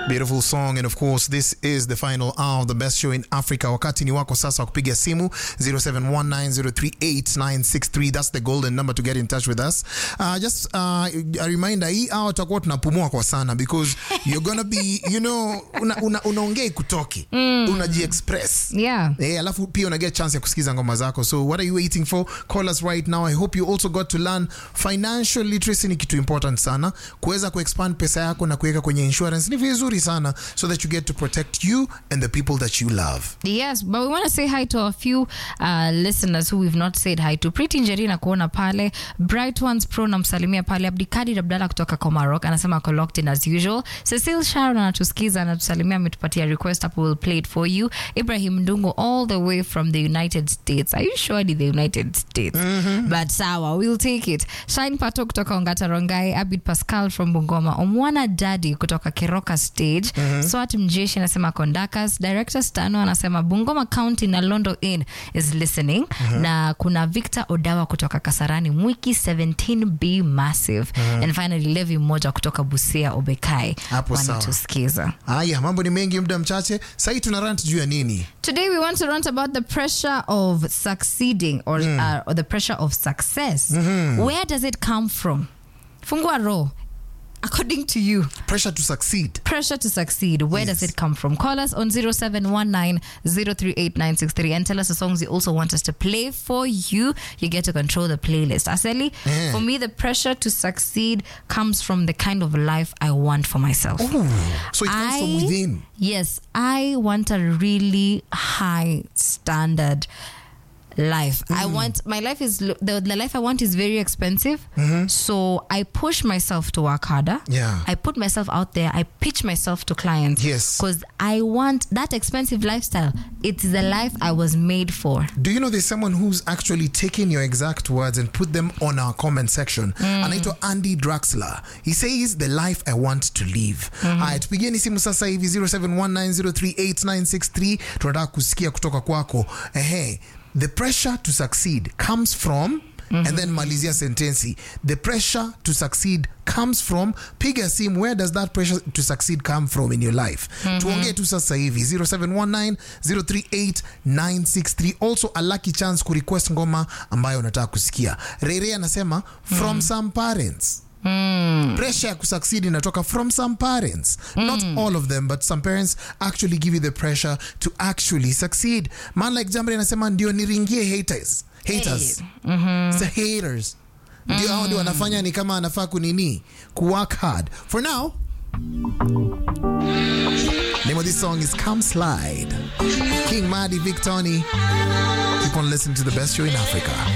Beautiful song, and of course this is the final hour of the best show in Africa. Wakati ni wako sasa kupiga simu 0719038963. That's the golden number to get in touch with us. Just a reminder, hii hour tutakuwa tunapumua kwa sana because you're gonna be, you know, unaongea kutoki, unaji express. Yeah. Alafu pia una get chance ya kusikiza ngoma zako. So what are you waiting for? Call us right now. I hope you also got to learn financial literacy. Ni kitu important sana. Kuweza kuexpand pesa yako na kuweka kwenye insurance ni vizuri sana, so that you get to protect you and the people that you love. Yes, but we want to say hi to a few listeners who we've not said hi to. Pretty Njeri na kuona pale, Bright Ones Pro na msalimia pale, Abdikadir Abdalla kutoka Komarok anasema ako locked in as usual. Cecil Sharon anatusikiza anatusalimia, ametupatia request hapo, we'll play it for you. Ibrahim Ndungu all the way from the United States. Are you sure the United States? But sawa, we'll take it. Shine Pato kutoka Ongata Rongai, Abid Pascal from Bungoma, Omwana Daddy kutoka Keroka Stage. Swat Mjeshi anasema Kondakas. Director Stano anasema Bungoma County na Londo Inn is listening. Na kuna Victor Odawa kutoka Kasarani Mwiki 17B Massive. And finally Levi mmoja kutoka Busia Obekai wanatusikiza. Haya, mambo ni mengi, muda mchache. Sasa tuna rant juu ya nini? Today we want to rant about the pressure of succeeding or the pressure of success. Where does it come from? Fungua roho. According to you, pressure to succeed. Where does it come from? Call us on 0719038963 and tell us the songs you also want us to play for you. You get to control the playlist. Aseli, for me, the pressure to succeed comes from the kind of life I want for myself. Ooh, so it comes from within. Yes, I want a really high standard life. I want my life is the life I want is very expensive. So I push myself to work harder. Yeah. I put myself out there. I pitch myself to clients. Yes. Because I want that expensive lifestyle. It's the life I was made for. Do you know there's someone who's actually taken your exact words and put them on our comment section? Anaitwa Andy Draxler. He says the life I want to live. Tupigeni simu sasa hivi 0719038963. Tunataka kusikia kutoka kwako. The pressure to succeed comes from, and then malizia sentensi. The pressure to succeed comes from, piga simu, where does that pressure to succeed come from in your life? Tuongee tu sasa hivi 0719038963. Also a lucky chance ku request ngoma ambayo unataka kusikia. Rere anasema from some parents. Pressure to succeed inatoka from some parents. Not all of them, but some parents actually give you the pressure to actually succeed. Man like Jambre anasema ndio niringie haters. The haters. Ndio hao ndio wanafanya ni kama anafaa kunini, ku work hard. For now, name of this song is Come Slide. King Madi, Victoni. Keep on listening to the best show in Africa.